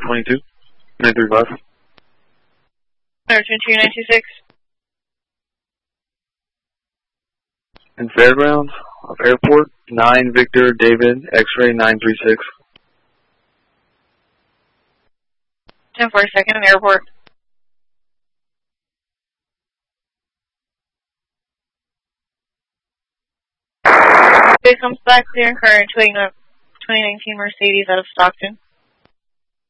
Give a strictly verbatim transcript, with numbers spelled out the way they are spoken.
twenty-two, nine three five. Number twenty-two, nine two six. In Fairgrounds, of Airport, nine Victor David, X-ray nine three six. ten four second in Airport. It comes back clear and current, twenty nineteen Mercedes out of Stockton.